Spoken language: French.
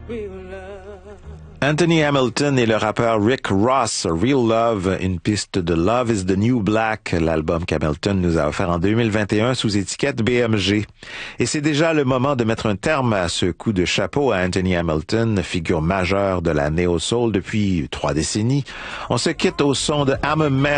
Anthony Hamilton et le rappeur Rick Ross, Real Love, une piste de Love is the New Black, l'album qu'Hamilton nous a offert en 2021 sous étiquette BMG. Et c'est déjà le moment de mettre un terme à ce coup de chapeau à Anthony Hamilton, figure majeure de la Neo Soul depuis 3 décennies. On se quitte au son de I'm a Man